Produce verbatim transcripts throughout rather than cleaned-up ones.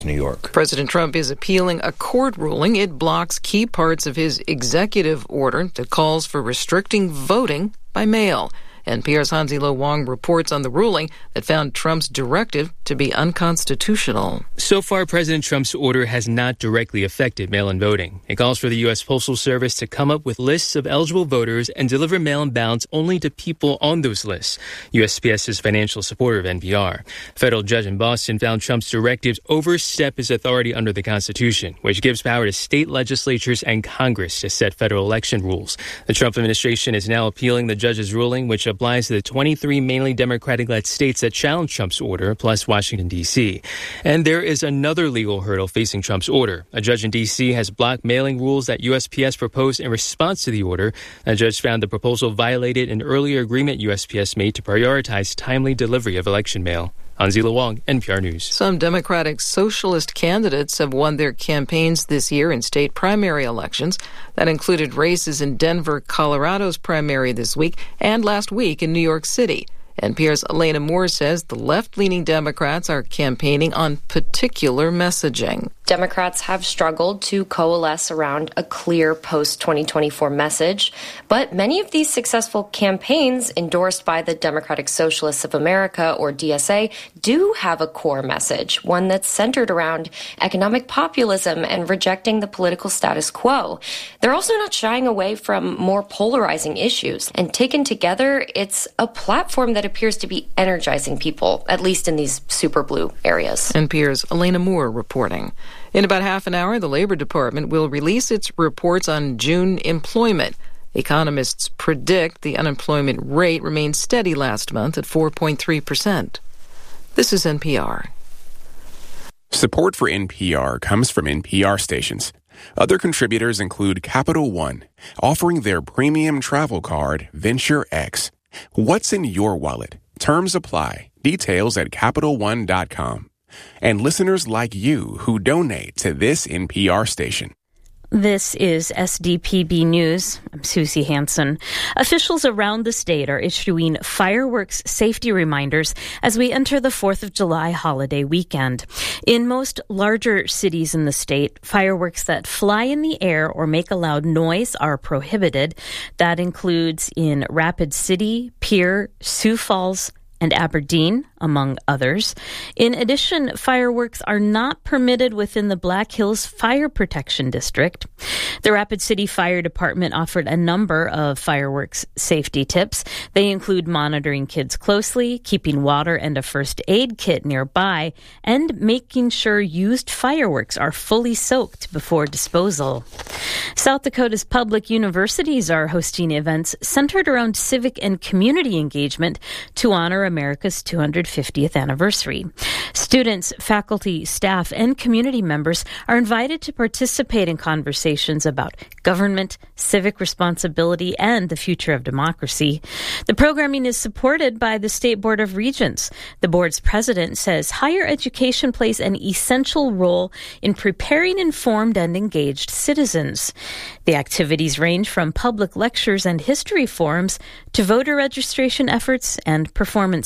New York. President Trump is appealing a court ruling. It blocks key parts of his executive order that calls for restricting voting by mail. N P R's Hansi Lo Wang reports on the ruling that found Trump's directive to be unconstitutional. So far, President Trump's order has not directly affected mail-in voting. It calls for the U S Postal Service to come up with lists of eligible voters and deliver mail-in ballots only to people on those lists. U S P S is financial supporter of N P R. A federal judge in Boston found Trump's directives overstep his authority under the Constitution, which gives power to state legislatures and Congress to set federal election rules. The Trump administration is now appealing the judge's ruling, which applies to the twenty-three mainly Democratic-led states that challenge Trump's order, plus Washington, D C. And there is another legal hurdle facing Trump's order. A judge in D C has blocked mailing rules that U S P S proposed in response to the order. A judge found the proposal violated an earlier agreement U S P S made to prioritize timely delivery of election mail. Hansi Lo Wang, N P R News. Some Democratic Socialist candidates have won their campaigns this year in state primary elections. That included races in Denver, Colorado's primary this week, and last week in New York City. N P R's Elena Moore says the left-leaning Democrats are campaigning on particular messaging. Democrats have struggled to coalesce around a clear post twenty twenty-four message, but many of these successful campaigns endorsed by the Democratic Socialists of America, or D S A, do have a core message, one that's centered around economic populism and rejecting the political status quo. They're also not shying away from more polarizing issues, and taken together, it's a platform that appears to be energizing people, at least in these super blue areas. N P R's Elena Moore reporting. In about half an hour, the Labor Department will release its reports on June employment. Economists predict the unemployment rate remained steady last month at four point three percent. This is N P R. Support for N P R comes from N P R stations. Other contributors include Capital One, offering their premium travel card, Venture X. What's in your wallet? Terms apply. Details at Capital One dot com. And listeners like you who donate to this N P R station. This is S D P B News. I'm Susie Hansen. Officials around the state are issuing fireworks safety reminders as we enter the fourth of July holiday weekend. In most larger cities in the state, fireworks that fly in the air or make a loud noise are prohibited. That includes in Rapid City, Pierre, Sioux Falls, and Aberdeen, among others. In addition, fireworks are not permitted within the Black Hills Fire Protection District. The Rapid City Fire Department offered a number of fireworks safety tips. They include monitoring kids closely, keeping water and a first aid kit nearby, and making sure used fireworks are fully soaked before disposal. South Dakota's public universities are hosting events centered around civic and community engagement to honor America's two hundred fiftieth anniversary. Students, faculty, staff, and community members are invited to participate in conversations about government, civic responsibility, and the future of democracy. The programming is supported by the State Board of Regents. The board's president says higher education plays an essential role in preparing informed and engaged citizens. The activities range from public lectures and history forums to voter registration efforts and performances.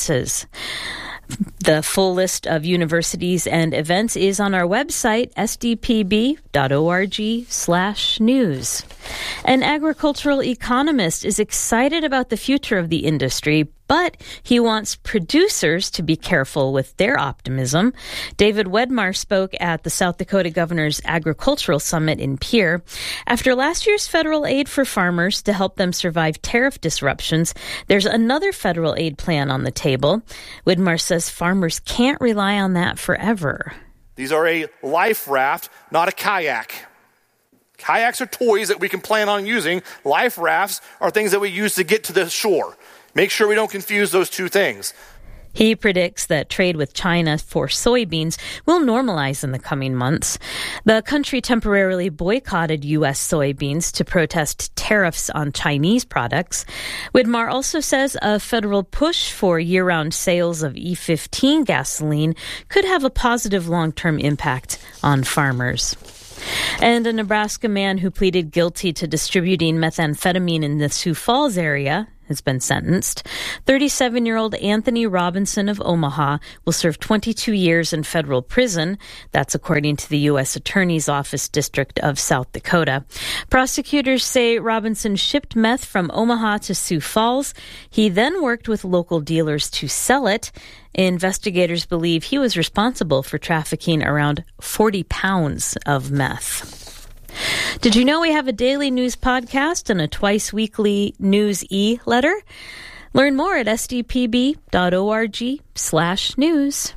The full list of universities and events is on our website, s d p b dot org slash news. An agricultural economist is excited about the future of the industry, but he wants producers to be careful with their optimism. David Wedmar spoke at the South Dakota Governor's Agricultural Summit in Pierre. After last year's federal aid for farmers to help them survive tariff disruptions, there's another federal aid plan on the table. Wedmar says farmers can't rely on that forever. These are a life raft, not a kayak. Kayaks are toys that we can plan on using. Life rafts are things that we use to get to the shore. Make sure we don't confuse those two things. He predicts that trade with China for soybeans will normalize in the coming months. The country temporarily boycotted U S soybeans to protest tariffs on Chinese products. Widmar also says a federal push for year-round sales of E fifteen gasoline could have a positive long-term impact on farmers. And a Nebraska man who pleaded guilty to distributing methamphetamine in the Sioux Falls area has been sentenced. thirty-seven-year-old Anthony Robinson of Omaha will serve twenty-two years in federal prison. That's according to the U S Attorney's Office District of South Dakota. Prosecutors say Robinson shipped meth from Omaha to Sioux Falls. He then worked with local dealers to sell it. Investigators believe he was responsible for trafficking around forty pounds of meth. Did you know we have a daily news podcast and a twice-weekly news e-letter? Learn more at sdpb.org slash news.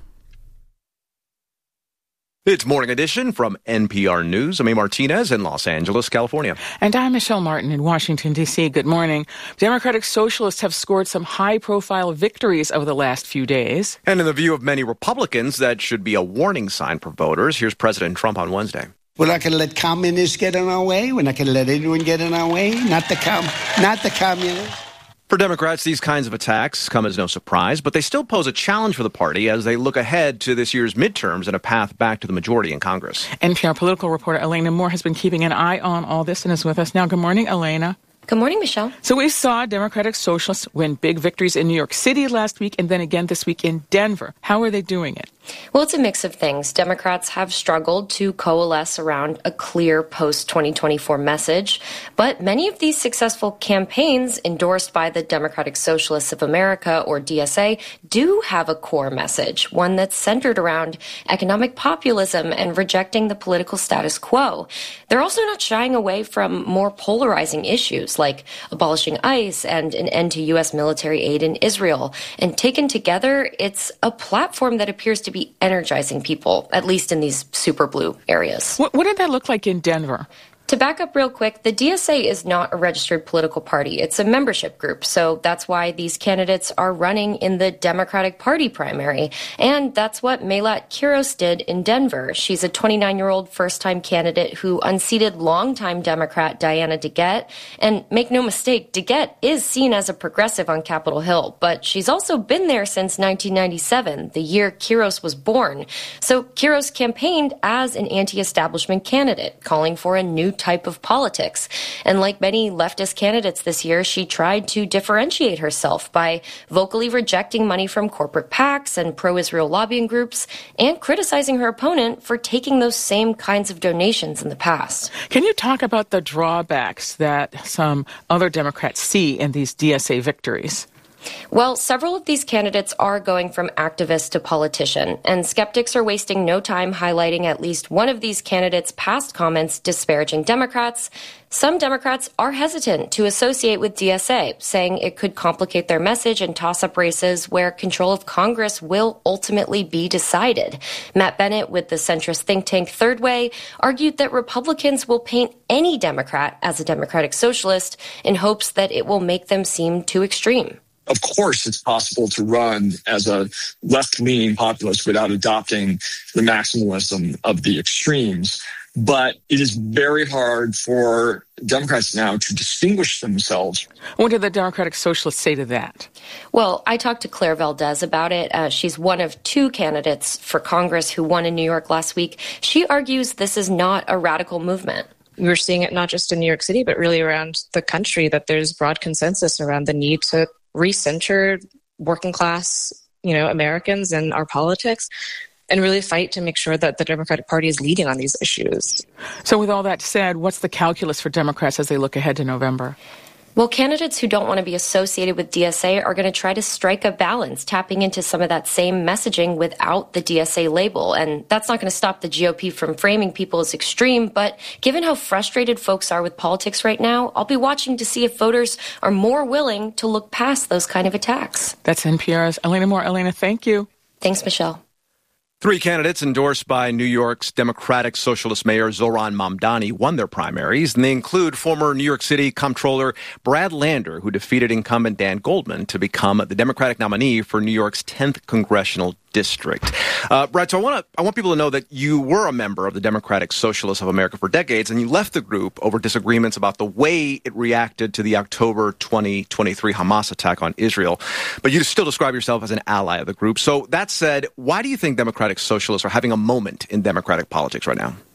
It's Morning Edition from N P R News. I'm A. Martinez in Los Angeles, California. And I'm Michelle Martin in Washington, D C. Good morning. Democratic Socialists have scored some high-profile victories over the last few days. And in the view of many Republicans, that should be a warning sign for voters. Here's President Trump on Wednesday. We're not going to let communists get in our way. We're not going to let anyone get in our way. Not the com, not the communists. For Democrats, these kinds of attacks come as no surprise, but they still pose a challenge for the party as they look ahead to this year's midterms and a path back to the majority in Congress. N P R political reporter Elena Moore has been keeping an eye on all this and is with us now. Good morning, Elena. Good morning, Michelle. So we saw Democratic Socialists win big victories in New York City last week and then again this week in Denver. How are they doing it? Well, it's a mix of things. Democrats have struggled to coalesce around a clear post twenty twenty-four message, but many of these successful campaigns endorsed by the Democratic Socialists of America, or D S A, do have a core message, one that's centered around economic populism and rejecting the political status quo. They're also not shying away from more polarizing issues like abolishing ICE and an end to U S military aid in Israel. And taken together, it's a platform that appears to be energizing people, at least in these super blue areas. What, what did that look like in Denver? To back up real quick, the D S A is not a registered political party. It's a membership group, so that's why these candidates are running in the Democratic Party primary. And that's what Melat Quiros did in Denver. She's a twenty-nine-year-old first-time candidate who unseated longtime Democrat Diana DeGette. And make no mistake, DeGette is seen as a progressive on Capitol Hill, but she's also been there since nineteen ninety-seven, the year Quiros was born. So Quiros campaigned as an anti-establishment candidate, calling for a new type of politics. And like many leftist candidates this year, she tried to differentiate herself by vocally rejecting money from corporate PACs and pro-Israel lobbying groups and criticizing her opponent for taking those same kinds of donations in the past. Can you talk about the drawbacks that some other Democrats see in these D S A victories? Well, several of these candidates are going from activist to politician, and skeptics are wasting no time highlighting at least one of these candidates' past comments disparaging Democrats. Some Democrats are hesitant to associate with D S A, saying it could complicate their message and toss up races where control of Congress will ultimately be decided. Matt Bennett with the centrist think tank Third Way argued that Republicans will paint any Democrat as a Democratic Socialist in hopes that it will make them seem too extreme. Of course, it's possible to run as a left-leaning populist without adopting the maximalism of the extremes. But it is very hard for Democrats now to distinguish themselves. What did the Democratic Socialists say to that? Well, I talked to Claire Valdez about it. Uh, she's one of two candidates for Congress who won in New York last week. She argues this is not a radical movement. We're seeing it not just in New York City, but really around the country, that there's broad consensus around the need to recenter working class, you know, Americans and our politics and really fight to make sure that the Democratic Party is leading on these issues. So with all that said, what's the calculus for Democrats as they look ahead to November? Well, candidates who don't want to be associated with D S A are going to try to strike a balance, tapping into some of that same messaging without the D S A label. And that's not going to stop the G O P from framing people as extreme. But given how frustrated folks are with politics right now, I'll be watching to see if voters are more willing to look past those kind of attacks. That's N P R's Elena Moore. Elena, thank you. Thanks, Michelle. Three candidates endorsed by New York's Democratic Socialist Mayor Zohran Mamdani won their primaries, and they include former New York City Comptroller Brad Lander, who defeated incumbent Dan Goldman to become the Democratic nominee for New York's tenth Congressional District. Uh, Brad, so I want to I want people to know that you were a member of the Democratic Socialists of America for decades, and you left the group over disagreements about the way it reacted to the October twenty twenty-three Hamas attack on Israel. But you still describe yourself as an ally of the group. So that said, why do you think Democratic Socialists are having a moment in Democratic politics right now?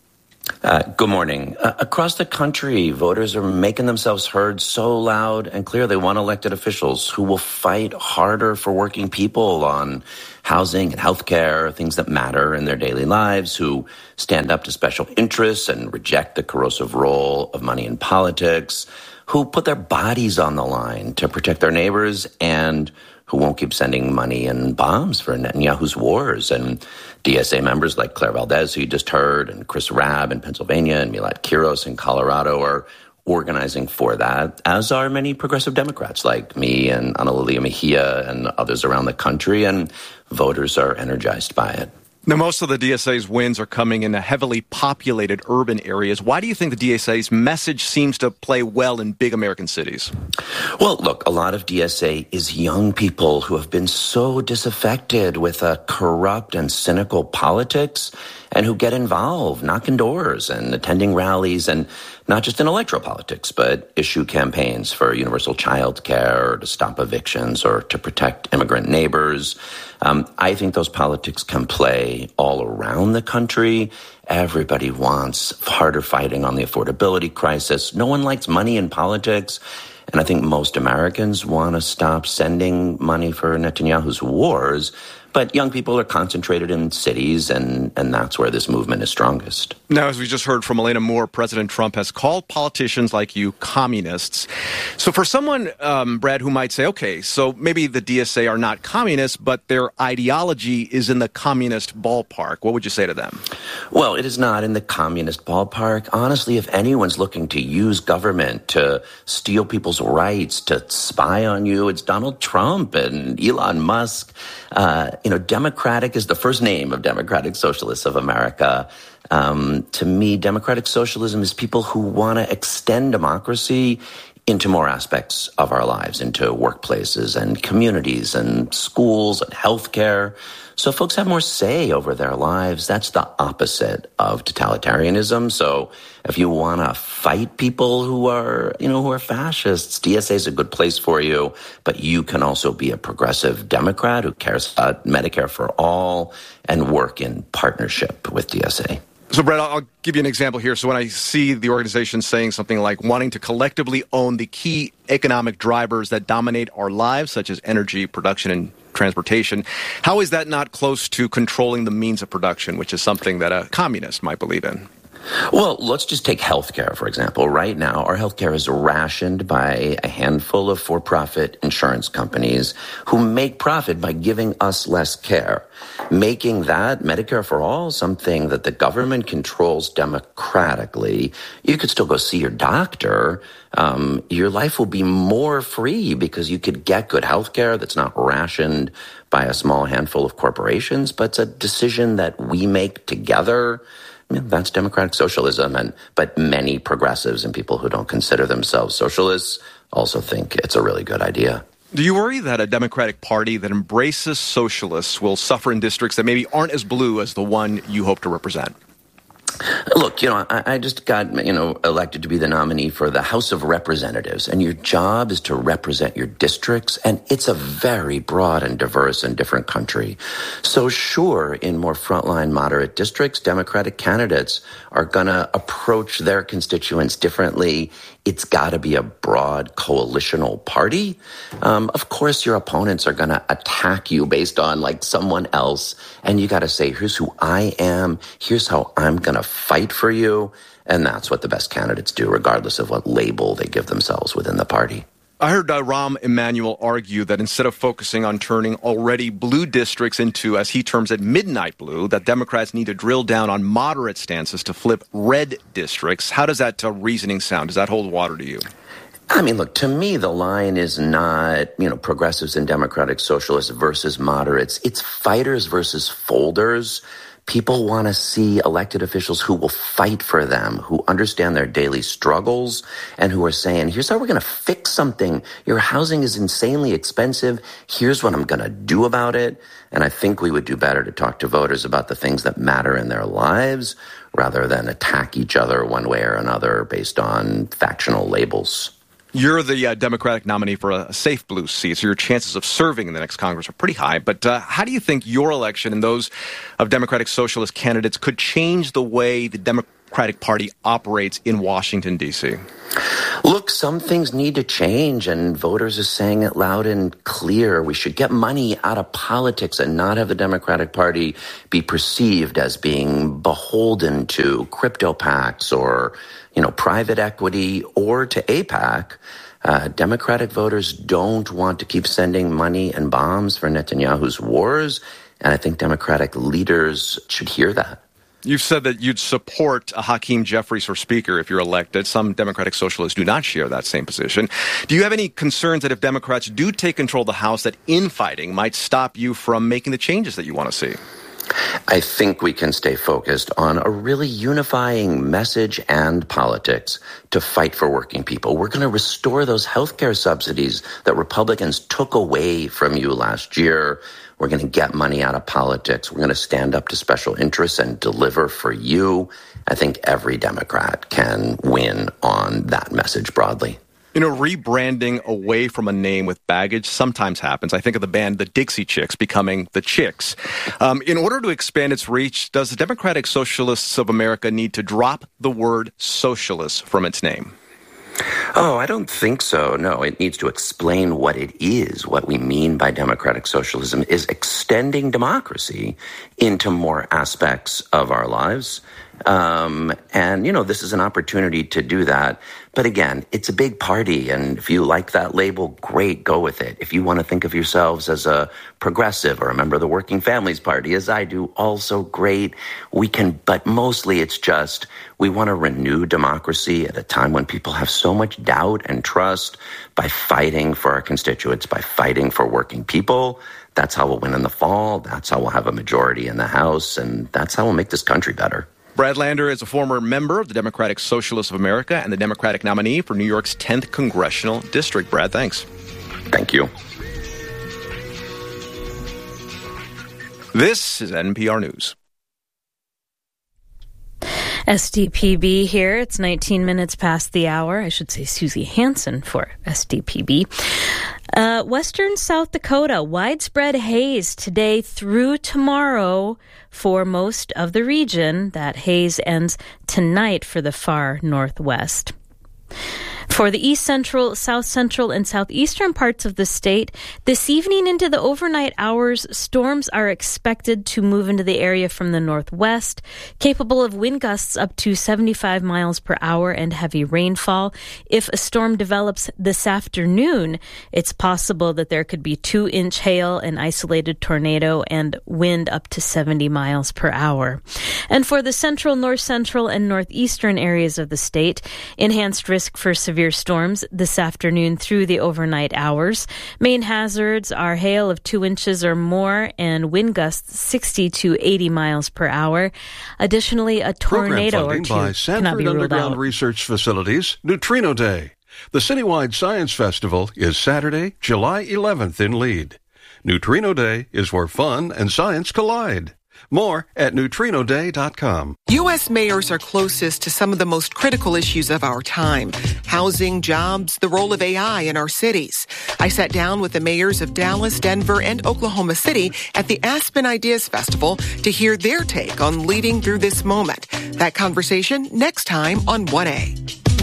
Uh, good morning. Uh, across the country, voters are making themselves heard so loud and clear. They want elected officials who will fight harder for working people on housing and health care, things that matter in their daily lives, who stand up to special interests and reject the corrosive role of money in politics, who put their bodies on the line to protect their neighbors, and who won't keep sending money and bombs for Netanyahu's wars. And D S A members like Claire Valdez, who you just heard, and Chris Rabb in Pennsylvania, and Milad Kiros in Colorado are organizing for that, as are many progressive Democrats like me and Ana Lilia Mejia and others around the country, and voters are energized by it. Now, most of the D S A's wins are coming in heavily populated urban areas. Why do you think the D S A's message seems to play well in big American cities? Well, look, a lot of D S A is young people who have been so disaffected with a corrupt and cynical politics and who get involved, knocking doors and attending rallies, and not just in electoral politics, but issue campaigns for universal child care, or to stop evictions, or to protect immigrant neighbors. Um, I think those politics can play all around the country. Everybody wants harder fighting on the affordability crisis. No one likes money in politics. And I think most Americans want to stop sending money for Netanyahu's wars. But young people are concentrated in cities, and, and that's where this movement is strongest. Now, as we just heard from Elena Moore, President Trump has called politicians like you communists. So for someone, um, Brad, who might say, okay, so maybe the D S A are not communists, but their ideology is in the communist ballpark, what would you say to them? Well, it is not in the communist ballpark. Honestly, if anyone's looking to use government to steal people's rights, to spy on you, it's Donald Trump and Elon Musk. Uh, you know, Democratic is the first name of Democratic Socialists of America. Um, to me, Democratic Socialism is people who want to extend democracy into more aspects of our lives, into workplaces and communities and schools and healthcare. So folks have more say over their lives. That's the opposite of totalitarianism. So if you want to fight people who are, you know, who are fascists, D S A is a good place for you. But you can also be a progressive Democrat who cares about Medicare for all and work in partnership with D S A. So, Brett, I'll give you an example here. So when I see the organization saying something like wanting to collectively own the key economic drivers that dominate our lives, such as energy, production, and transportation, how is that not close to controlling the means of production, which is something that a communist might believe in? Well, let's just take healthcare, for example. Right now, our healthcare is rationed by a handful of for-profit insurance companies who make profit by giving us less care, making that Medicare for all something that the government controls democratically. You could still go see your doctor. Um, your life will be more free because you could get good healthcare that's not rationed by a small handful of corporations, but it's a decision that we make together. Yeah, that's democratic socialism, and but many progressives and people who don't consider themselves socialists also think it's a really good idea. Do you worry that a Democratic Party that embraces socialists will suffer in districts that maybe aren't as blue as the one you hope to represent? Look, you know, I, I just got, you know, elected to be the nominee for the House of Representatives, and your job is to represent your districts, and it's a very broad and diverse and different country. So sure, in more frontline moderate districts, Democratic candidates are going to approach their constituents differently. It's got to be a broad coalitional party. Um, of course, your opponents are going to attack you based on like someone else. And you got to say, here's who I am. Here's how I'm going to fight for you. And that's what the best candidates do, regardless of what label they give themselves within the party. I heard uh, Rahm Emanuel argue that instead of focusing on turning already blue districts into, as he terms it, midnight blue, that Democrats need to drill down on moderate stances to flip red districts. How does that uh, reasoning sound? Does that hold water to you? I mean, look, to me, the line is not, you know, progressives and Democratic Socialists versus moderates. It's fighters versus folders. People want to see elected officials who will fight for them, who understand their daily struggles, and who are saying, here's how we're going to fix something. Your housing is insanely expensive. Here's what I'm going to do about it. And I think we would do better to talk to voters about the things that matter in their lives rather than attack each other one way or another based on factional labels. You're the uh, Democratic nominee for a safe blue seat, so your chances of serving in the next Congress are pretty high. But uh, how do you think your election and those of Democratic Socialist candidates could change the way the Democratic Democratic Party operates in Washington, D C? Look, some things need to change, and voters are saying it loud and clear. We should get money out of politics and not have the Democratic Party be perceived as being beholden to crypto PACs or, you know, private equity or to AIPAC. Uh, Democratic voters don't want to keep sending money and bombs for Netanyahu's wars, and I think Democratic leaders should hear that. You've said that you'd support uh, Hakeem Jeffries for Speaker if you're elected. Some Democratic Socialists do not share that same position. Do you have any concerns that if Democrats do take control of the House, that infighting might stop you from making the changes that you want to see? I think we can stay focused on a really unifying message and politics to fight for working people. We're going to restore those healthcare subsidies that Republicans took away from you last year. We're going to get money out of politics. We're going to stand up to special interests and deliver for you. I think every Democrat can win on that message broadly. You know, rebranding away from a name with baggage sometimes happens. I think of the band The Dixie Chicks becoming The Chicks. Um, in order to expand its reach, does the Democratic Socialists of America need to drop the word socialist from its name? Oh, I don't think so. No, it needs to explain what it is. What we mean by democratic socialism is extending democracy into more aspects of our lives. Um, and, you know, this is an opportunity to do that. But again, it's a big party. And if you like that label, great, go with it. If you want to think of yourselves as a progressive or a member of the Working Families Party, as I do, also great. We can, but mostly it's just, we want to renew democracy at a time when people have so much doubt and trust by fighting for our constituents, by fighting for working people. That's how we'll win in the fall. That's how we'll have a majority in the House. And that's how we'll make this country better. Brad Lander is a former member of the Democratic Socialists of America and the Democratic nominee for New York's tenth Congressional District. Brad, thanks. Thank you. This is N P R News. S D P B here. It's nineteen minutes past the hour. I should say Susie Hansen for S D P B. Uh, Western South Dakota, widespread haze today through tomorrow for most of the region. That haze ends tonight for the far northwest. For the east central, south central, and southeastern parts of the state, this evening into the overnight hours, storms are expected to move into the area from the northwest, capable of wind gusts up to seventy-five miles per hour and heavy rainfall. If a storm develops this afternoon, it's possible that there could be two-inch hail, an isolated tornado, and wind up to seventy miles per hour. And for the central, north central, and northeastern areas of the state, enhanced risk for severe storms this afternoon through the overnight hours. Main hazards are hail of two inches or more and wind gusts sixty to eighty miles per hour. Additionally, a tornado or two by cannot be ruled Underground out. Research Facilities, Neutrino Day. The citywide science festival is Saturday, July eleventh in Lead. Neutrino Day is where fun and science collide. More at neutrino day dot com. U S mayors are closest to some of the most critical issues of our time. Housing, jobs, the role of A I in our cities. I sat down with the mayors of Dallas, Denver, and Oklahoma City at the Aspen Ideas Festival to hear their take on leading through this moment. That conversation next time on one A.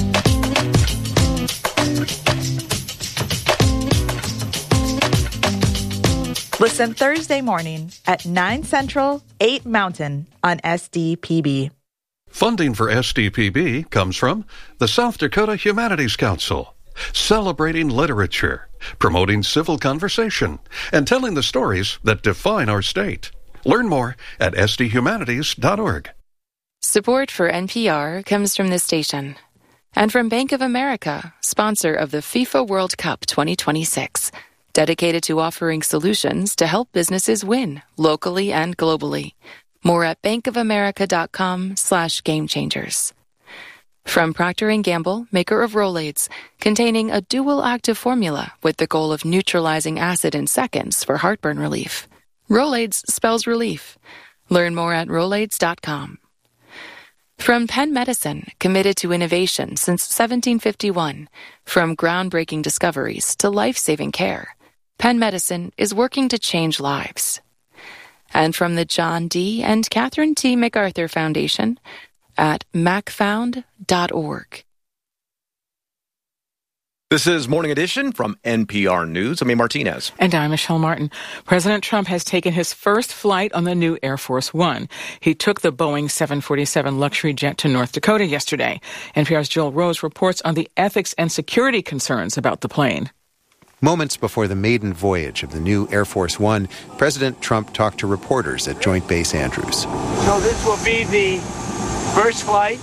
Listen Thursday morning at nine Central, eight Mountain on S D P B. Funding for S D P B comes from the South Dakota Humanities Council, celebrating literature, promoting civil conversation, and telling the stories that define our state. Learn more at s d humanities dot org. Support for N P R comes from this station and from Bank of America, sponsor of the FIFA World Cup twenty twenty-six. Dedicated to offering solutions to help businesses win locally and globally. More at bankofamerica.com slash game changers. From Procter and Gamble, maker of Rolaids, containing a dual active formula with the goal of neutralizing acid in seconds for heartburn relief. Rolaids spells relief. Learn more at rolaids dot com. From Penn Medicine, committed to innovation since seventeen fifty-one. From groundbreaking discoveries to life-saving care, Penn Medicine is working to change lives. And from the John D. and Catherine T. MacArthur Foundation, at mac found dot org. This is Morning Edition from N P R News. I'm A. Martinez. And I'm Michelle Martin. President Trump has taken his first flight on the new Air Force One. He took the Boeing seven forty-seven luxury jet to North Dakota yesterday. N P R's Joel Rose reports on the ethics and security concerns about the plane. Moments before the maiden voyage of the new Air Force One, President Trump talked to reporters at Joint Base Andrews. So this will be the first flight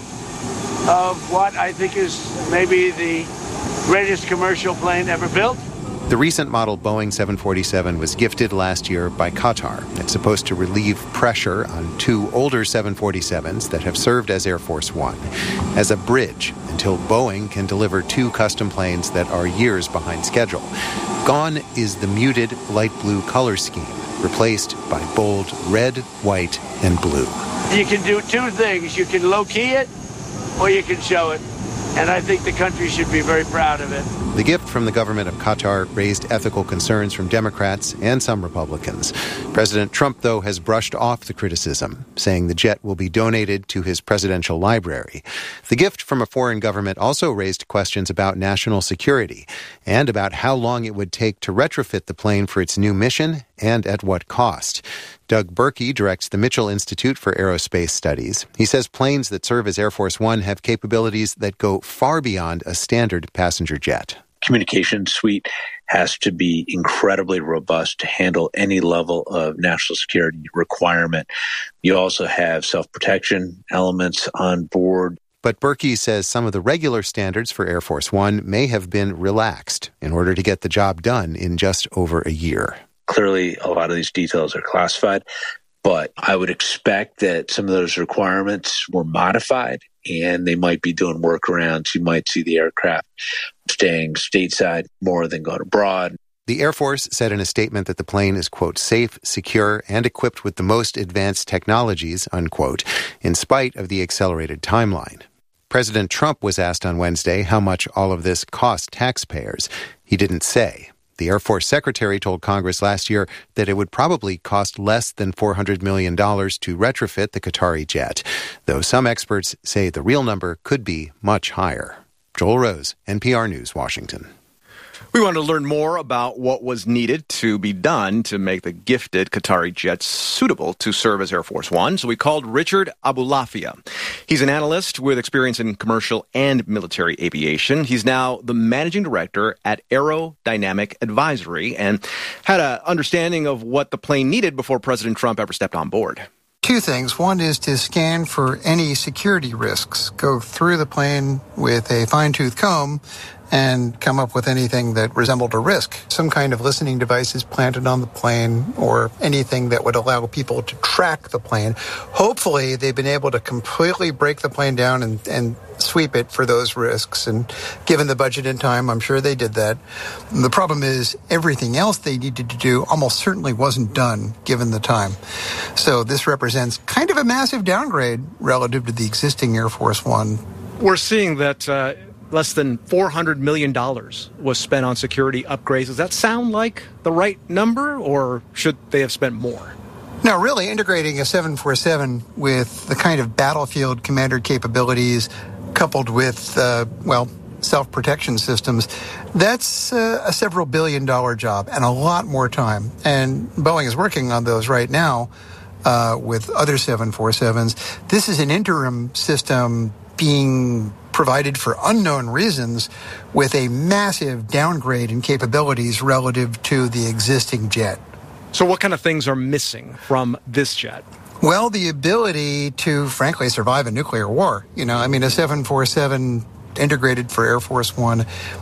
of what I think is maybe the greatest commercial plane ever built. The recent model Boeing seven forty-seven was gifted last year by Qatar. It's supposed to relieve pressure on two older seven forty-sevens that have served as Air Force One as a bridge until Boeing can deliver two custom planes that are years behind schedule. Gone is the muted light blue color scheme, replaced by bold red, white, and blue. You can do two things. You can low-key it, or you can show it. And I think the country should be very proud of it. The gift from the government of Qatar raised ethical concerns from Democrats and some Republicans. President Trump, though, has brushed off the criticism, saying the jet will be donated to his presidential library. The gift from a foreign government also raised questions about national security and about how long it would take to retrofit the plane for its new mission and at what cost. Doug Berkey directs the Mitchell Institute for Aerospace Studies. He says planes that serve as Air Force One have capabilities that go far beyond a standard passenger jet. Communication suite has to be incredibly robust to handle any level of national security requirement. You also have self-protection elements on board. But Berkey says some of the regular standards for Air Force One may have been relaxed in order to get the job done in just over a year. Clearly, a lot of these details are classified, but I would expect that some of those requirements were modified and they might be doing workarounds. You might see the aircraft staying stateside more than going abroad. The Air Force said in a statement that the plane is, quote, safe, secure, and equipped with the most advanced technologies, unquote, in spite of the accelerated timeline. President Trump was asked on Wednesday how much all of this cost taxpayers. He didn't say. The Air Force Secretary told Congress last year that it would probably cost less than four hundred million dollars to retrofit the Qatari jet, though some experts say the real number could be much higher. Joel Rose, N P R News, Washington. We wanted to learn more about what was needed to be done to make the gifted Qatari jet suitable to serve as Air Force One, so we called Richard Abulafia. He's an analyst with experience in commercial and military aviation. He's now the managing director at Aerodynamic Advisory and had an understanding of what the plane needed before President Trump ever stepped on board. Two things. One is to scan for any security risks, go through the plane with a fine-tooth comb and come up with anything that resembled a risk. Some kind of listening devices planted on the plane or anything that would allow people to track the plane. Hopefully, they've been able to completely break the plane down and, and sweep it for those risks. And given the budget and time, I'm sure they did that. And the problem is everything else they needed to do almost certainly wasn't done given the time. So this represents kind of a massive downgrade relative to the existing Air Force One. We're seeing that uh, less than four hundred million dollars was spent on security upgrades. Does that sound like the right number, or should they have spent more? No, really, integrating a seven forty-seven with the kind of battlefield commander capabilities coupled with, uh, well, self-protection systems, that's uh, a several billion dollar job and a lot more time. And Boeing is working on those right now uh, with other seven forty-sevens. This is an interim system being provided for unknown reasons with a massive downgrade in capabilities relative to the existing jet. So what kind of things are missing from this jet? Well, the ability to, frankly, survive a nuclear war. You know, I mean, a seven forty-seven integrated for Air Force One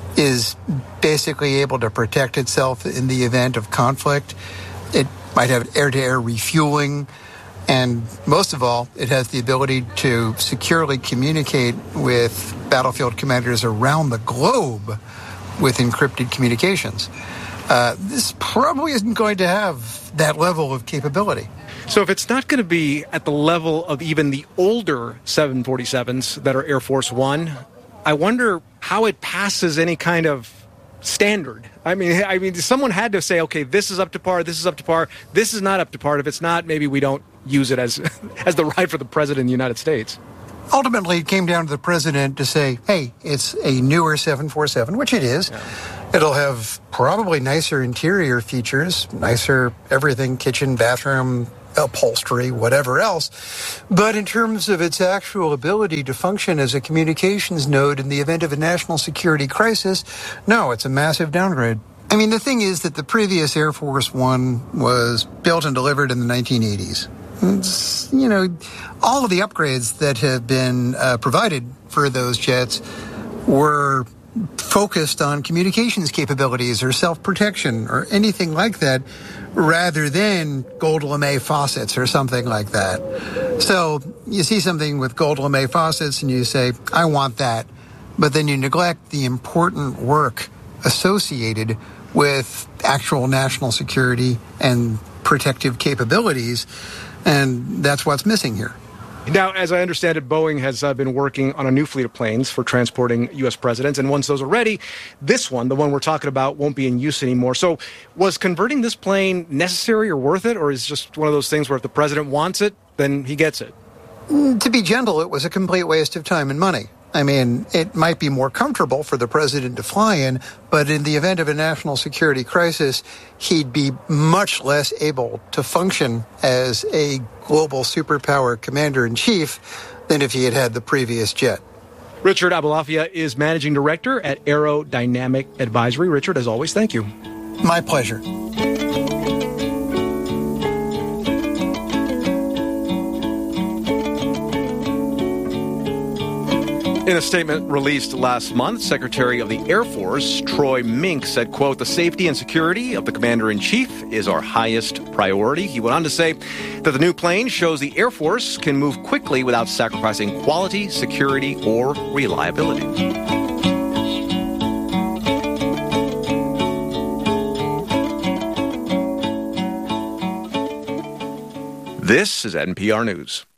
is basically able to protect itself in the event of conflict. It might have air-to-air refueling. And most of all, it has the ability to securely communicate with battlefield commanders around the globe with encrypted communications. Uh, this probably isn't going to have that level of capability. So if it's not going to be at the level of even the older seven forty-sevens that are Air Force One, I wonder how it passes any kind of standard. I mean, I mean, someone had to say, okay, this is up to par, this is up to par, this is not up to par. If it's not, maybe we don't use it as as the ride for the president of the United States. ultimately it came down to the president to say, hey, it's a newer seven forty-seven, which it is. Yeah. It'll have probably nicer interior features, nicer everything, kitchen, bathroom, upholstery, whatever else. But in terms of its actual ability to function as a communications node in the event of a national security crisis, no, it's a massive downgrade. I mean, the thing is that the previous Air Force One was built and delivered in the nineteen eighties. It's, you know, all of the upgrades that have been uh, provided for those jets were focused on communications capabilities or self-protection or anything like that, rather than gold lame faucets or something like that. So you see something with gold lame faucets and you say, I want that. But then you neglect the important work associated with actual national security and protective capabilities. And that's what's missing here. Now, as I understand it, Boeing has uh, been working on a new fleet of planes for transporting U S presidents. And once those are ready, this one, the one we're talking about, won't be in use anymore. So was converting this plane necessary or worth it? Or is it just one of those things where if the president wants it, then he gets it? To be gentle, it was a complete waste of time and money. I mean, it might be more comfortable for the president to fly in, but in the event of a national security crisis, he'd be much less able to function as a global superpower commander-in-chief than if he had had the previous jet. Richard Abulafia is managing director at Aerodynamic Advisory. Richard, as always, thank you. My pleasure. In a statement released last month, Secretary of the Air Force Troy Mink said, quote, the safety and security of the commander-in-chief is our highest priority. He went on to say that the new plane shows the Air Force can move quickly without sacrificing quality, security, or reliability. This is N P R News.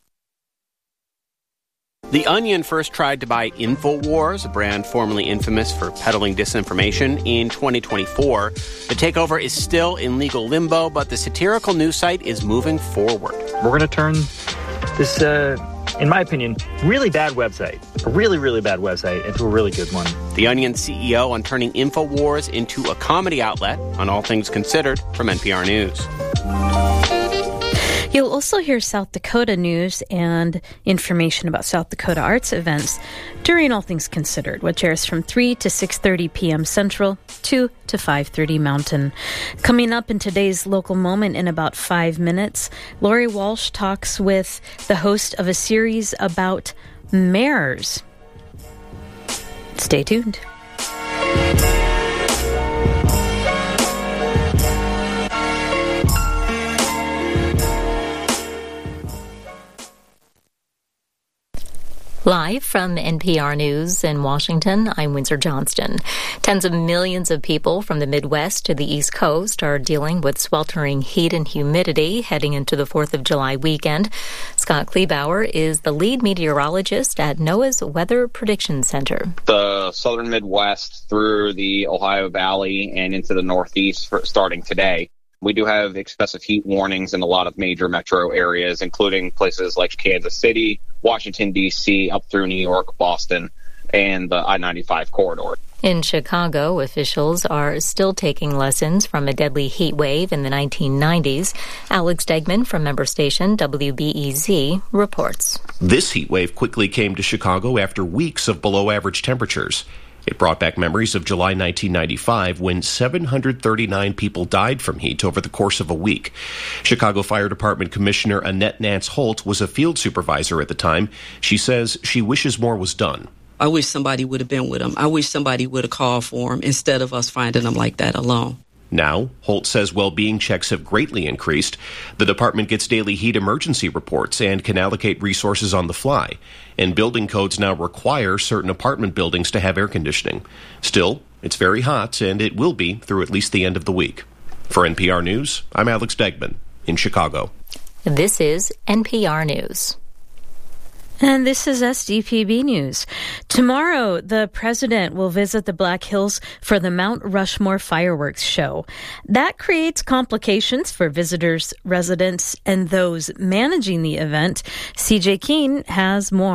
The Onion first tried to buy InfoWars, a brand formerly infamous for peddling disinformation, in twenty twenty-four. The takeover is still in legal limbo, but the satirical news site is moving forward. We're going to turn this, uh, in my opinion, really bad website, a really, really bad website, into a really good one. The Onion C E O on turning InfoWars into a comedy outlet on All Things Considered from N P R News. You'll also hear South Dakota news and information about South Dakota arts events during All Things Considered, which airs from three to six thirty p.m. Central, two to five thirty Mountain. Coming up in today's local moment in about five minutes, Lori Walsh talks with the host of a series about mayors. Stay tuned. Live from N P R News in Washington, I'm Windsor Johnston. Tens of millions of people from the Midwest to the East Coast are dealing with sweltering heat and humidity heading into the fourth of July weekend. Scott Kleebauer is the lead meteorologist at NOAA's Weather Prediction Center. The southern Midwest through the Ohio Valley and into the Northeast for starting today. We do have excessive heat warnings in a lot of major metro areas, including places like Kansas City, Washington, D C, up through New York, Boston, and the I ninety-five corridor. In Chicago, officials are still taking lessons from a deadly heat wave in the nineteen nineties. Alex Degman from member station W B E Z reports. This heat wave quickly came to Chicago after weeks of below-average temperatures. It brought back memories of July nineteen ninety-five when seven hundred thirty-nine people died from heat over the course of a week. Chicago Fire Department Commissioner Annette Nance Holt was a field supervisor at the time. She says she wishes more was done. I wish somebody would have been with them. I wish somebody would have called for them instead of us finding them like that alone. Now, Holt says well-being checks have greatly increased. The department gets daily heat emergency reports and can allocate resources on the fly. And building codes now require certain apartment buildings to have air conditioning. Still, it's very hot, and it will be through at least the end of the week. For N P R News, I'm Alex Degman in Chicago. This is N P R News. And this is S D P B News. Tomorrow, the president will visit the Black Hills for the Mount Rushmore fireworks show. That creates complications for visitors, residents, and those managing the event. C J Keene has more.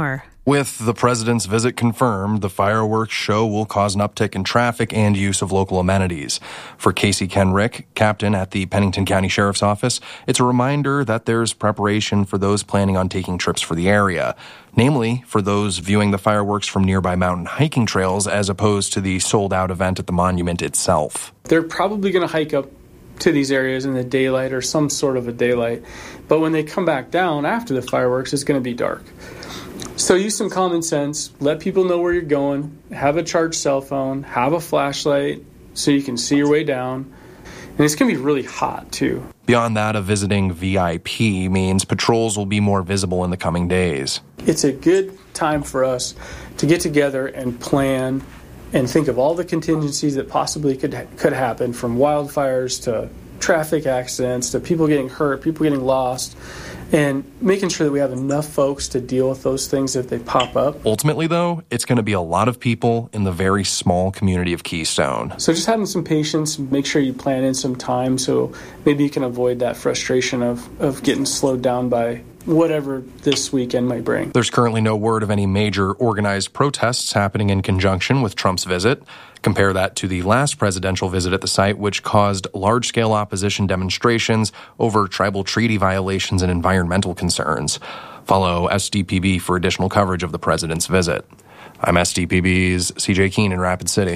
With the president's visit confirmed, the fireworks show will cause an uptick in traffic and use of local amenities. For Casey Kenrick, captain at the Pennington County Sheriff's Office, it's a reminder that there's preparation for those planning on taking trips for the area, namely for those viewing the fireworks from nearby mountain hiking trails as opposed to the sold-out event at the monument itself. They're probably going to hike up to these areas in the daylight or some sort of a daylight, but when they come back down after the fireworks, it's going to be dark. So use some common sense, let people know where you're going, have a charged cell phone, have a flashlight so you can see your way down. And it's going to be really hot, too. Beyond that, a visiting V I P means patrols will be more visible in the coming days. It's a good time for us to get together and plan and think of all the contingencies that possibly could could happen, from wildfires to traffic accidents to people getting hurt, people getting lost, and making sure that we have enough folks to deal with those things if they pop up. Ultimately, though, it's going to be a lot of people in the very small community of Keystone. So just having some patience, make sure you plan in some time so maybe you can avoid that frustration of, of getting slowed down by whatever this weekend might bring. There's currently no word of any major organized protests happening in conjunction with Trump's visit. Compare that to the last presidential visit at the site, which caused large-scale opposition demonstrations over tribal treaty violations and environmental concerns. Follow S D P B for additional coverage of the president's visit. I'm S D P B's C J Keene in Rapid City.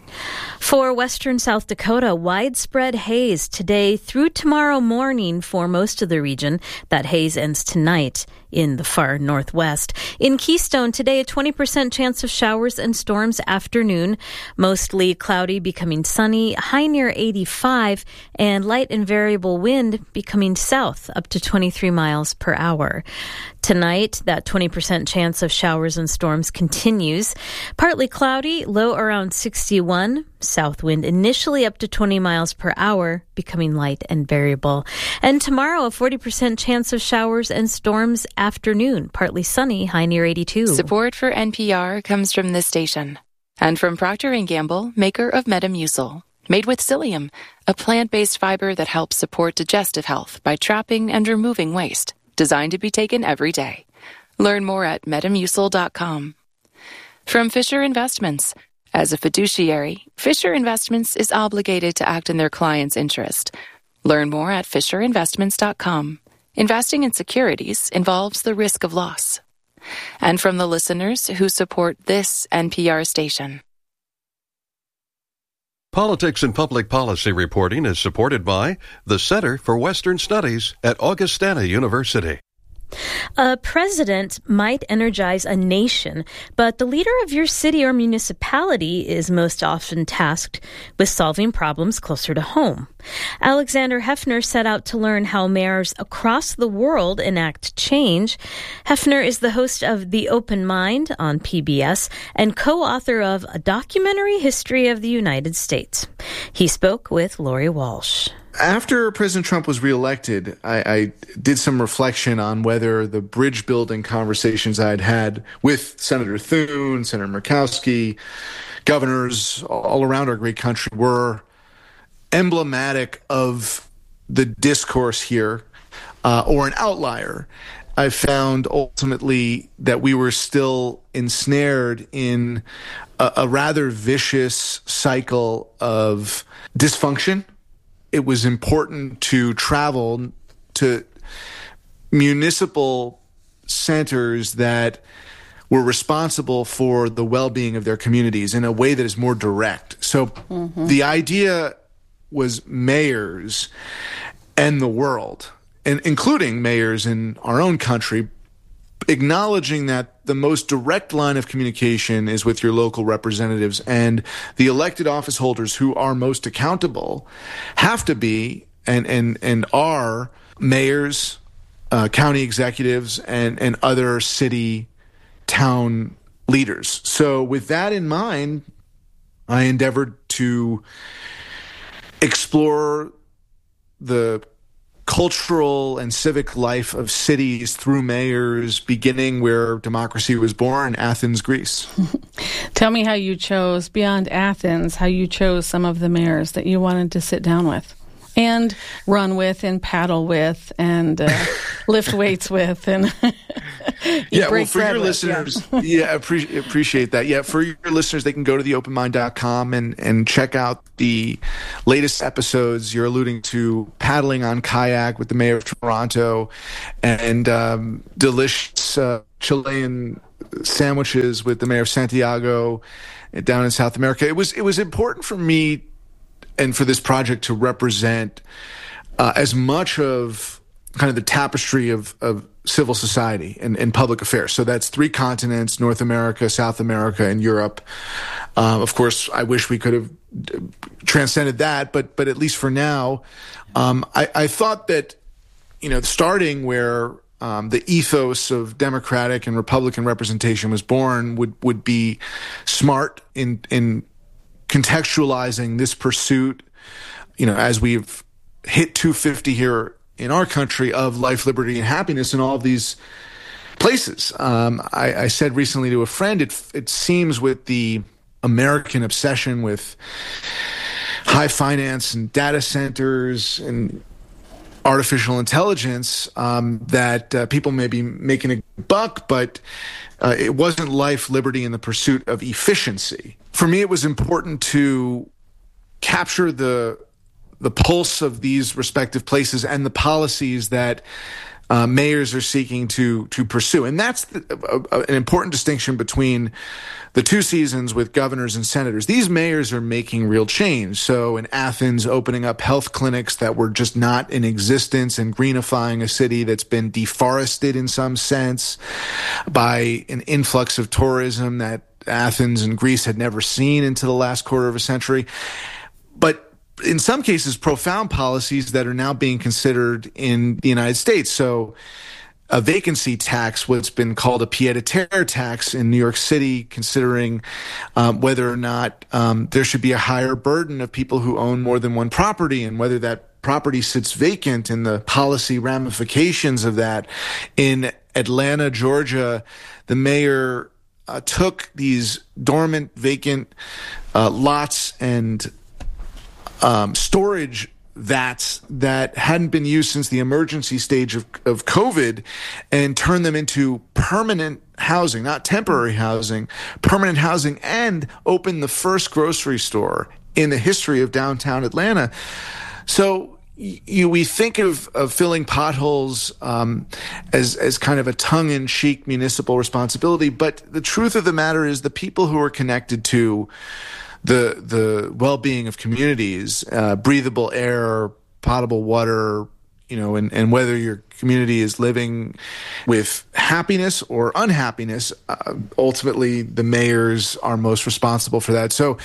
For western South Dakota, widespread haze today through tomorrow morning for most of the region. That haze ends tonight in the far northwest. In Keystone today, a twenty percent chance of showers and storms afternoon. Mostly cloudy, becoming sunny, high near eighty-five, and light and variable wind becoming south up to twenty-three miles per hour. Tonight, that twenty percent chance of showers and storms continues. Partly cloudy, low around sixty-one. South wind initially up to twenty miles per hour, becoming light and variable. And tomorrow, a forty percent chance of showers and storms afternoon. Partly sunny, high near eighty-two. Support for N P R comes from this station. And from Procter and Gamble, maker of Metamucil. Made with psyllium, a plant-based fiber that helps support digestive health by trapping and removing waste. Designed to be taken every day. Learn more at metamucil dot com. From Fisher Investments. As a fiduciary, Fisher Investments is obligated to act in their client's interest. Learn more at fisher investments dot com. Investing in securities involves the risk of loss. And from the listeners who support this N P R station. Politics and Public Policy reporting is supported by the Center for Western Studies at Augustana University. A president might energize a nation, but the leader of your city or municipality is most often tasked with solving problems closer to home. Alexander Hefner set out to learn how mayors across the world enact change. Hefner is the host of The Open Mind on P B S and co-author of A Documentary History of the United States. He spoke with Lori Walsh. After President Trump was reelected, I, I did some reflection on whether the bridge building conversations I had had with Senator Thune, Senator Murkowski, governors all around our great country were emblematic of the discourse here uh, or an outlier. I found ultimately that we were still ensnared in a, a rather vicious cycle of dysfunction. It was important to travel to municipal centers that were responsible for the well-being of their communities in a way that is more direct. So mm-hmm. the idea was mayors and the world, and including mayors in our own country, acknowledging that the most direct line of communication is with your local representatives, and the elected office holders who are most accountable have to be and and and are mayors, uh, county executives, and and other city, town leaders. So with that in mind, I endeavored to explore the cultural and civic life of cities through mayors, beginning where democracy was born, Athens, Greece. Tell me how you chose, beyond Athens, how you chose some of the mayors that you wanted to sit down with and run with and paddle with and uh, lift weights with. And yeah, well, for your listeners, yeah, yeah appreciate, appreciate that. Yeah, for your listeners, they can go to the open mind dot com and, and check out the latest episodes. You're alluding to paddling on kayak with the mayor of Toronto and um, delicious uh, Chilean sandwiches with the mayor of Santiago down in South America. It was it was important for me and for this project to represent uh, as much of kind of the tapestry of, of civil society and, and public affairs. So that's three continents: North America, South America, and Europe. Um, of course, I wish we could have transcended that, but but at least for now, um, I, I thought that, you know, starting where um, the ethos of Democratic and Republican representation was born would would be smart in in contextualizing this pursuit, you know, as we've hit two fifty here in our country, of life, liberty, and happiness in all of these places. Um, I, I said recently to a friend, it, it seems with the American obsession with high finance and data centers and artificial intelligence, um, that uh, people may be making a buck, but uh, it wasn't life, liberty, and the pursuit of efficiency. For me, it was important to capture the the pulse of these respective places and the policies that uh, mayors are seeking to to pursue. And that's the, uh, an important distinction between the two seasons with governors and senators. These mayors are making real change. So in Athens, opening up health clinics that were just not in existence and greenifying a city that's been deforested in some sense by an influx of tourism that Athens and Greece had never seen into the last quarter of a century. But in some cases, profound policies that are now being considered in the United States. So a vacancy tax, what's been called a pied-à-terre tax in New York City, considering um, whether or not um, there should be a higher burden of people who own more than one property and whether that property sits vacant and the policy ramifications of that. In Atlanta, Georgia, the mayor uh, took these dormant, vacant uh, lots and Um, storage vats that hadn't been used since the emergency stage of, of COVID and turned them into permanent housing, not temporary housing, permanent housing, and opened the first grocery store in the history of downtown Atlanta. So you, we think of, of filling potholes um, as, as kind of a tongue-in-cheek municipal responsibility, but the truth of the matter is the people who are connected to the the well-being of communities, uh, breathable air, potable water, you know, and, and whether your community is living with happiness or unhappiness, uh, ultimately the mayors are most responsible for that. So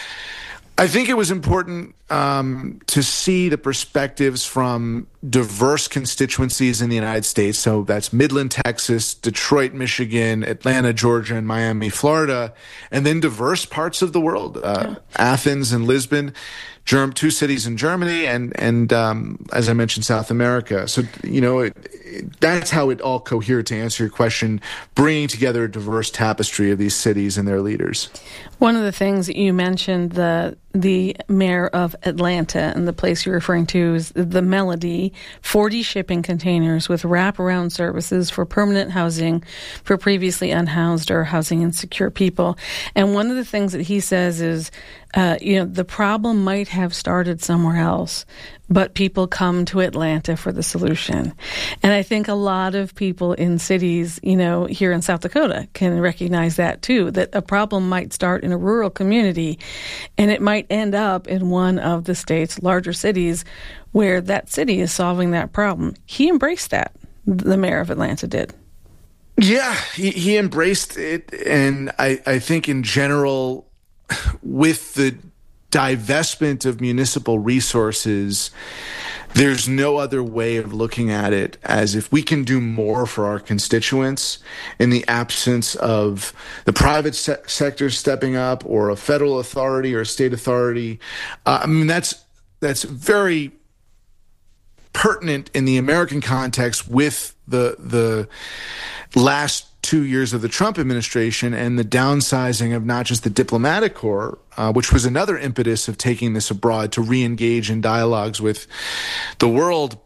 I think it was important um, to see the perspectives from diverse constituencies in the United States. So that's Midland, Texas, Detroit, Michigan, Atlanta, Georgia, and Miami, Florida, and then diverse parts of the world, uh, yeah. Athens and Lisbon, Germ- two cities in Germany, and, and um, as I mentioned, South America. So, you know, it, it, that's how it all cohered, to answer your question, bringing together a diverse tapestry of these cities and their leaders. One of the things that you mentioned, the the mayor of Atlanta, and the place you're referring to is the Melody, forty shipping containers with wraparound services for permanent housing for previously unhoused or housing insecure people. And one of the things that he says is, uh, you know, the problem might have started somewhere else, but people come to Atlanta for the solution. And I think a lot of people in cities, you know, here in South Dakota can recognize that too, that a problem might start in a rural community and it might end up in one of the state's larger cities where that city is solving that problem. He embraced that, the mayor of Atlanta did. Yeah, he, he embraced it. And I, I think in general, with the divestment of municipal resources, there's no other way of looking at it as if we can do more for our constituents in the absence of the private se- sector stepping up or a federal authority or a state authority. Uh, I mean, that's that's very pertinent in the American context with the the last two years of the Trump administration and the downsizing of not just the diplomatic corps, uh, which was another impetus of taking this abroad to re-engage in dialogues with the world, but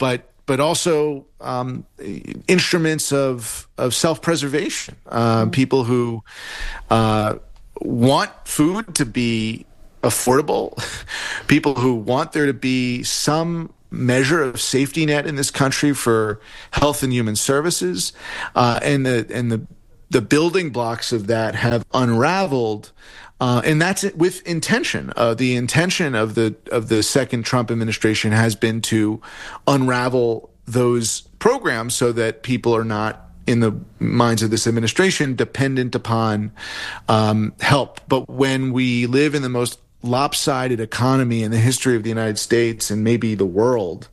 but also um, instruments of of self-preservation. Uh, mm-hmm. People who uh, want food to be affordable, people who want there to be some measure of safety net in this country for health and human services, uh, and the and the the building blocks of that have unraveled. Uh, and that's it with intention. Uh, the intention of the of the second Trump administration has been to unravel those programs so that people are not, in the minds of this administration, dependent upon um, help. But when we live in the most lopsided economy in the history of the United States and maybe the world,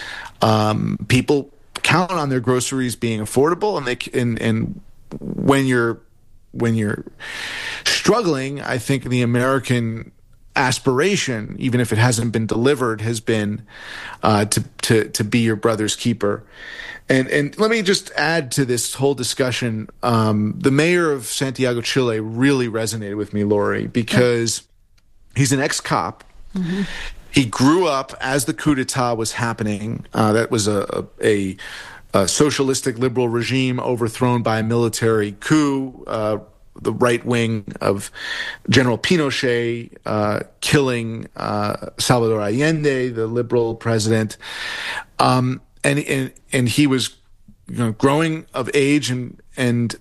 um, people count on their groceries being affordable, and they and and when you're when you're struggling, I think the American aspiration, even if it hasn't been delivered, has been uh, to to to be your brother's keeper. And and let me just add to this whole discussion. Um, the mayor of Santiago, Chile, really resonated with me, Lori, because he's an ex-cop. Mm-hmm. He grew up as the coup d'etat was happening. Uh, that was a, a, a socialistic liberal regime overthrown by a military coup. Uh, the right wing of General Pinochet uh, killing uh, Salvador Allende, the liberal president, um, and and and he was, you know, growing of age and and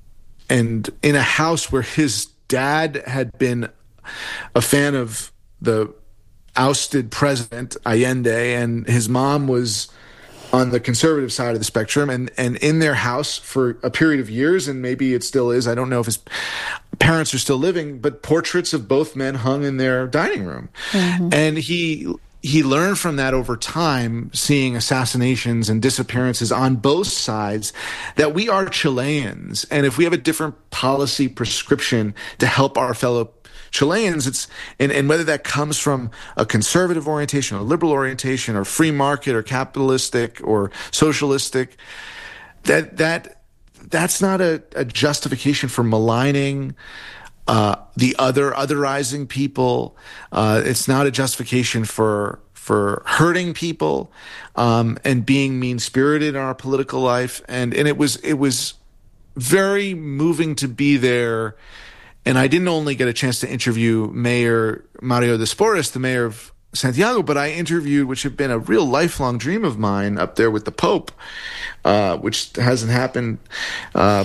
and in a house where his dad had been a fan of the ousted president Allende, and his mom was on the conservative side of the spectrum, and, and in their house for a period of years, and maybe it still is. I don't know if his parents are still living, but portraits of both men hung in their dining room. Mm-hmm. And he he learned from that over time, seeing assassinations and disappearances on both sides, that we are Chileans. And if we have a different policy prescription to help our fellow Chileans, it's and, and whether that comes from a conservative orientation, or liberal orientation, or free market, or capitalistic, or socialistic, that that that's not a, a justification for maligning uh, the other, otherizing people. Uh, it's not a justification for for hurting people um, and being mean spirited in our political life. And and it was it was very moving to be there. And I didn't only get a chance to interview Mayor Mario Despores, the mayor of Santiago, but I interviewed, which had been a real lifelong dream of mine, up there with the Pope, uh, which hasn't happened, uh,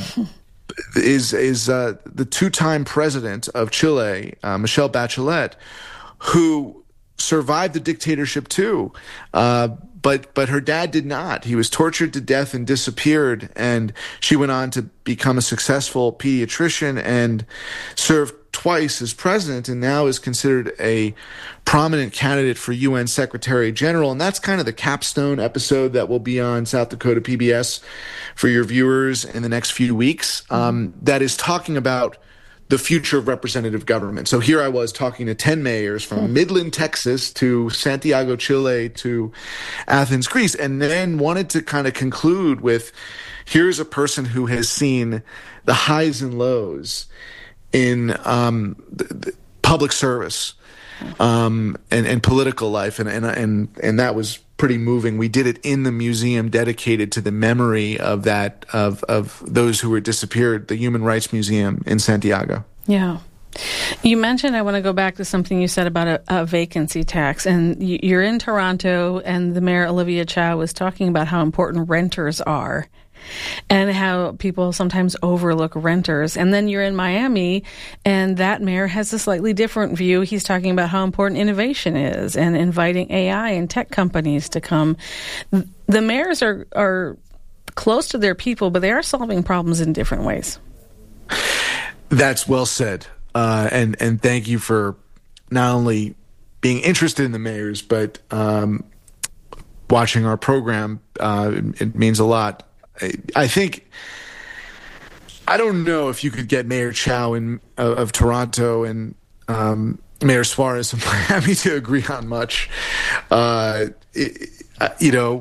is is uh, the two-time president of Chile, uh, Michelle Bachelet, who survived the dictatorship too. Uh, But but her dad did not. He was tortured to death and disappeared. And she went on to become a successful pediatrician and served twice as president, and now is considered a prominent candidate for U N Secretary General. And that's kind of the capstone episode that will be on South Dakota P B S for your viewers in the next few weeks. Um, that is talking about the future of representative government. So here I was talking to ten mayors from Midland, Texas to Santiago, Chile to Athens, Greece, and then wanted to kind of conclude with, here's a person who has seen the highs and lows in um, the, the public service um, and, and political life, and, and and and that was pretty moving. We did it in the museum dedicated to the memory of that of of those who were disappeared, the Human Rights Museum in Santiago. Yeah. You mentioned, I want to go back to something you said about a, a vacancy tax, and you're in Toronto, and the mayor, Olivia Chow, was talking about how important renters are and how people sometimes overlook renters. And then you're in Miami, and that mayor has a slightly different view. He's talking about how important innovation is and inviting A I and tech companies to come. The mayors are, are close to their people, but they are solving problems in different ways. That's well said. Uh, and, and thank you for not only being interested in the mayors, but um, watching our program. Uh, it, it means a lot. I think, I don't know if you could get Mayor Chow in, uh, of Toronto and um, Mayor Suarez of Miami to agree on much. Uh, it, you know,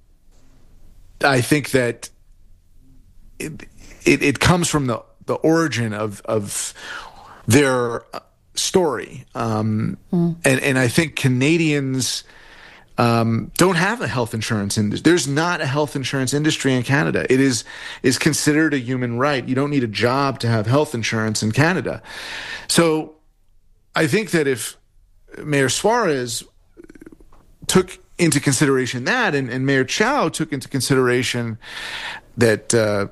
I think that it, it, it comes from the, the origin of, of their story. Um, mm. and, and I think Canadians um, don't have a health insurance industry. There's not a health insurance industry in Canada. It is is considered a human right. You don't need a job to have health insurance in Canada. So I think that if Mayor Suarez took into consideration that, and, and Mayor Chow took into consideration that uh,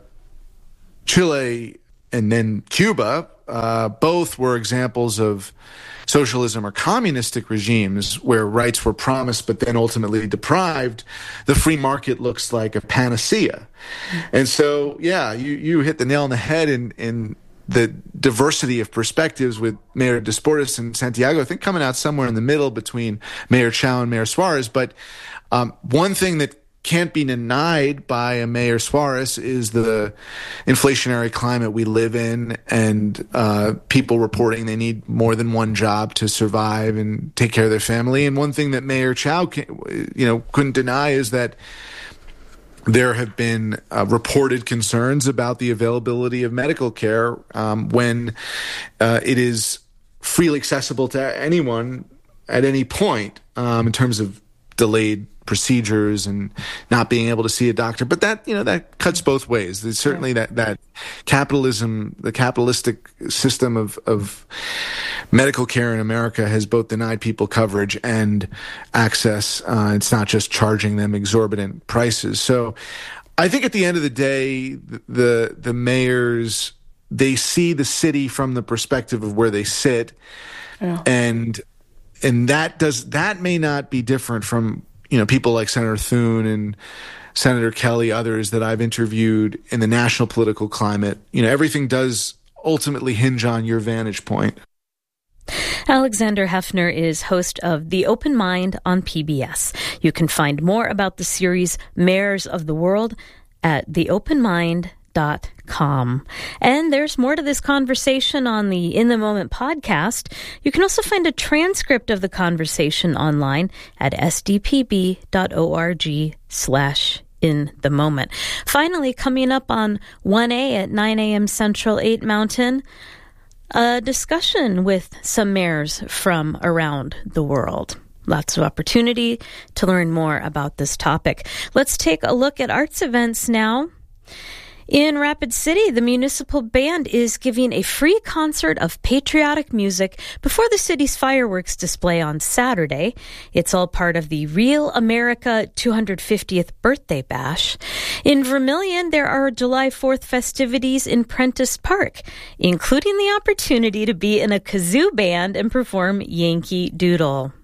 Chile and then Cuba uh, both were examples of socialism or communistic regimes where rights were promised but then ultimately deprived, the free market looks like a panacea. And so, yeah, you, you hit the nail on the head in, in the diversity of perspectives with Mayor Desportes and Santiago, I think coming out somewhere in the middle between Mayor Chow and Mayor Suarez. But um, one thing that can't be denied by a Mayor Suarez is the inflationary climate we live in, and uh, people reporting they need more than one job to survive and take care of their family. And one thing that Mayor Chow, you know, couldn't deny is that there have been uh, reported concerns about the availability of medical care um, when uh, it is freely accessible to anyone at any point um, in terms of delayed procedures and not being able to see a doctor. But that, you know, that cuts both ways. There's certainly yeah. that, that capitalism, the capitalistic system of, of medical care in America has both denied people coverage and access. Uh, it's not just charging them exorbitant prices. So I think at the end of the day, the, the mayors, they see the city from the perspective of where they sit. Yeah. And, and that does, that may not be different from, you know, people like Senator Thune and Senator Kelly, others that I've interviewed in the national political climate. You know, everything does ultimately hinge on your vantage point. Alexander Heffner is host of The Open Mind on P B S. You can find more about the series Mayors of the World at the open mind dot com. And there's more to this conversation on the In the Moment podcast. You can also find a transcript of the conversation online at s d p b dot org slash in the moment. Finally, coming up on one A at nine a.m. Central, eight Mountain, a discussion with some mayors from around the world. Lots of opportunity to learn more about this topic. Let's take a look at arts events now. In Rapid City, the municipal band is giving a free concert of patriotic music before the city's fireworks display on Saturday. It's all part of the Real America two hundred fiftieth Birthday Bash. In Vermilion, there are July fourth festivities in Prentice Park, including the opportunity to be in a kazoo band and perform Yankee Doodle.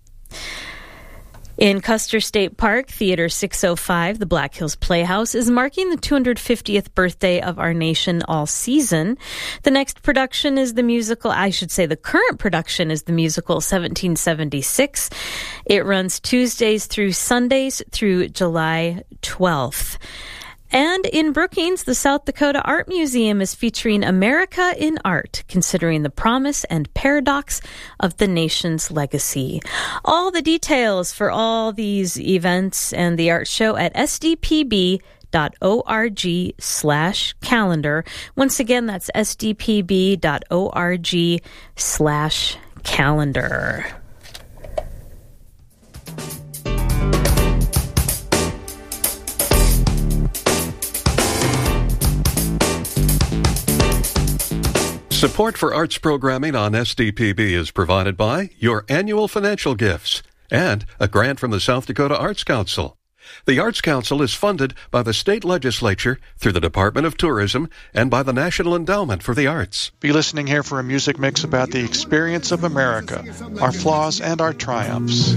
In Custer State Park, Theater six oh five, the Black Hills Playhouse, is marking the two hundred fiftieth birthday of our nation all season. The next production is the musical, I should say the current production is the musical seventeen seventy-six. It runs Tuesdays through Sundays through July twelfth. And in Brookings, the South Dakota Art Museum is featuring America in Art, considering the promise and paradox of the nation's legacy. All the details for all these events and the art show at s d p b dot org slash calendar. Once again, that's s d p b dot org slash calendar. Support for arts programming on S D P B is provided by your annual financial gifts and a grant from the South Dakota Arts Council. The Arts Council is funded by the state legislature through the Department of Tourism and by the National Endowment for the Arts. Be listening here for a music mix about the experience of America, our flaws and our triumphs.